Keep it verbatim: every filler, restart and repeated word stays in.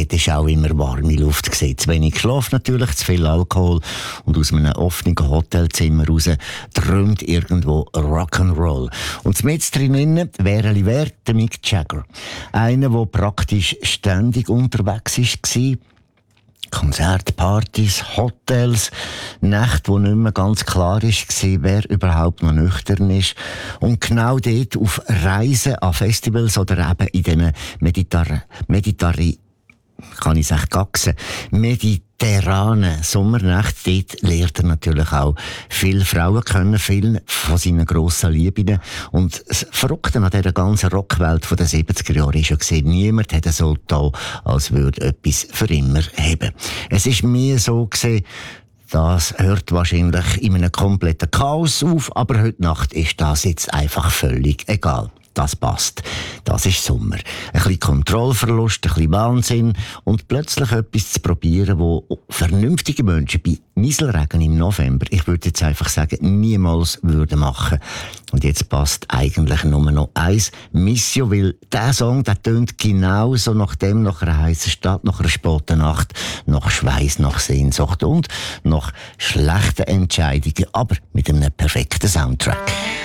dort ist auch immer warme Luft gesehen. Zu wenig Schlaf natürlich, zu viel Alkohol und aus einem offenen Hotelzimmer raus träumt irgendwo Rock'n'Roll. Und mit drinnen wäre wer der Mick Jagger. Einer, der praktisch ständig unterwegs war. Konzerte, Partys, Hotels, Nächte, wo nicht mehr ganz klar war, wer überhaupt noch nüchtern ist. Und genau dort auf Reisen an Festivals oder eben in diesen Meditar- Meditari- kann ich sagen, Gaxen, mediterranen Sommernächte, dort lernt er natürlich auch viele Frauen kennen, viele von seinen grossen Lieben. Und das Verrückte an dieser ganzen Rockwelt der siebziger Jahre ist ja gesehen, niemand hätte so da, als würde etwas für immer haben. Es ist mir so gesehen, das hört wahrscheinlich in einem kompletten Chaos auf, aber heute Nacht ist das jetzt einfach völlig egal. Das passt. Das ist Sommer. Ein bisschen Kontrollverlust, ein bisschen Wahnsinn und plötzlich etwas zu probieren, wo vernünftige Menschen bei Nieselregen im November, ich würde jetzt einfach sagen, niemals würden machen. Und jetzt passt eigentlich nur noch eins, Missio, weil der Song, der tönt genauso nach dem, nach einer heißen Stadt, nach einer späten Nacht, nach Schweiß, nach Sehnsucht und nach schlechten Entscheidungen, aber mit einem perfekten Soundtrack.